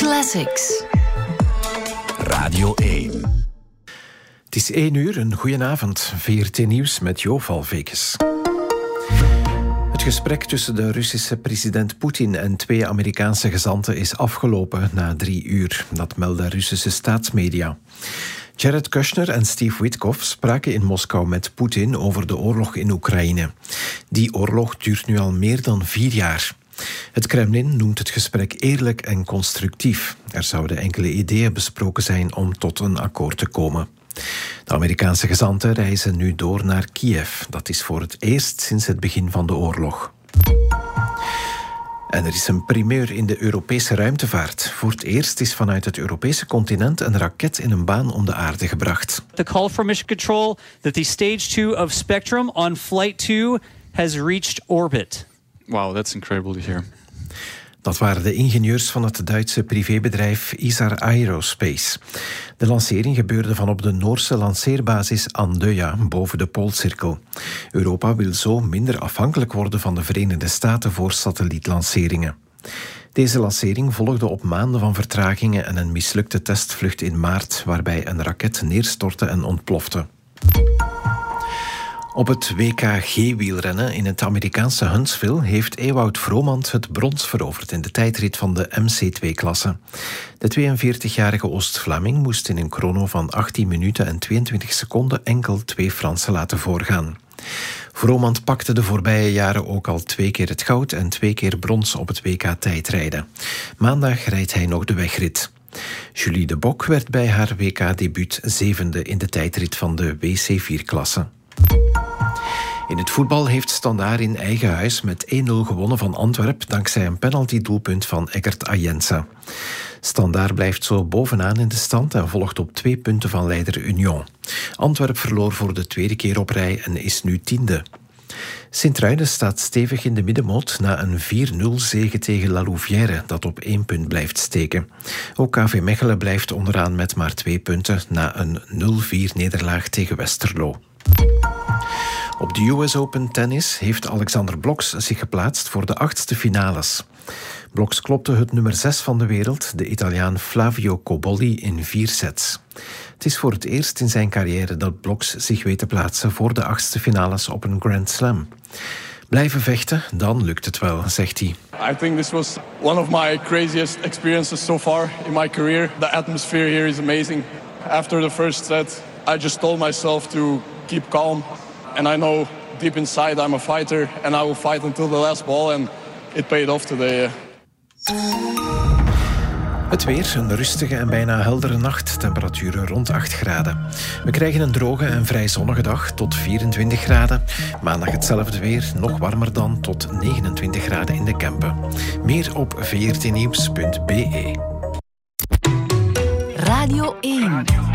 Classics. Radio 1. Het is 1 uur, een goedenavond. VRT Nieuws met Jo Valvekes. Het gesprek tussen de Russische president Poetin en 2 Amerikaanse gezanten is afgelopen na 3 uur. Dat melden Russische staatsmedia. Jared Kushner en Steve Witkoff spraken in Moskou met Poetin over de oorlog in Oekraïne. Die oorlog duurt nu al meer dan 4 jaar. Het Kremlin noemt het gesprek eerlijk en constructief. Er zouden enkele ideeën besproken zijn om tot een akkoord te komen. De Amerikaanse gezanten reizen nu door naar Kiev. Dat is voor het eerst sinds het begin van de oorlog. En er is een primeur in de Europese ruimtevaart. Voor het eerst is vanuit het Europese continent een raket in een baan om de aarde gebracht. The call from Mission Control that the stage 2 of Spectrum on flight 2 has reached orbit. Wow, that's incredible to hear. Dat waren de ingenieurs van het Duitse privébedrijf Isar Aerospace. De lancering gebeurde vanop de Noorse lanceerbasis Andøya boven de Poolcirkel. Europa wil zo minder afhankelijk worden van de Verenigde Staten voor satellietlanceringen. Deze lancering volgde op maanden van vertragingen en een mislukte testvlucht in maart, waarbij een raket neerstortte en ontplofte. Op het WK G-wielrennen in het Amerikaanse Huntsville heeft Ewout Vromand het brons veroverd in de tijdrit van de MC2-klasse. De 42-jarige Oost-Vlaming moest in een chrono van 18 minuten en 22 seconden enkel 2 Fransen laten voorgaan. Vromand pakte de voorbije jaren ook al 2 keer het goud en 2 keer brons op het WK tijdrijden. Maandag rijdt hij nog de wegrit. Julie de Bok werd bij haar WK-debuut 7e in de tijdrit van de WC4-klasse. In het voetbal heeft Standaard in eigen huis met 1-0 gewonnen van Antwerp dankzij een penaltydoelpunt van Eggert Ayensa. Standaard blijft zo bovenaan in de stand en volgt op 2 punten van leider Union. Antwerp verloor voor de 2e keer op rij en is nu 10e. Sint-Truiden staat stevig in de middenmoot na een 4-0 zege tegen La Louvière, dat op 1 punt blijft steken. Ook KV Mechelen blijft onderaan met maar 2 punten na een 0-4 nederlaag tegen Westerlo. Op de US Open tennis heeft Alexander Bloksch zich geplaatst voor de 8e finales. Bloksch klopte het nummer 6 van de wereld, de Italiaan Flavio Cobolli, in 4 sets. Het is voor het eerst in zijn carrière dat Bloksch zich weet te plaatsen voor de 8e finales op een Grand Slam. Blijven vechten, dan lukt het wel, zegt hij. I think this was one of my craziest experiences so far in my career. The atmosphere here is amazing. After the first set, I just told myself to keep calm. And I know deep inside I'm a fighter and I will fight until the last ball and it paid off today. Het weer, een rustige en bijna heldere nacht, temperaturen rond 8 graden. We krijgen een droge en vrij zonnige dag tot 24 graden. Maandag hetzelfde weer, nog warmer dan, tot 29 graden in de Kempen. Meer op vrtnieuws.be. Radio 1.